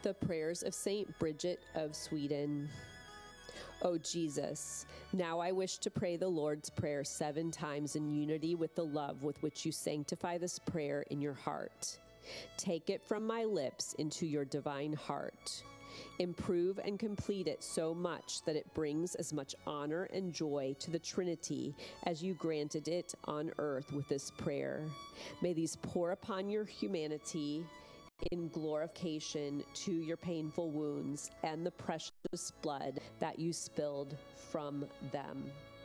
The prayers of Saint Bridget of Sweden. O Jesus, now I wish to pray the Lord's Prayer 7 times in unity with the love with which you sanctify this prayer in your heart. Take it from my lips into your divine heart. Improve and complete it so much that it brings as much honor and joy to the Trinity as you granted it on earth with this prayer. May these pour upon your humanity in glorification to your painful wounds and the precious blood that you spilled from them.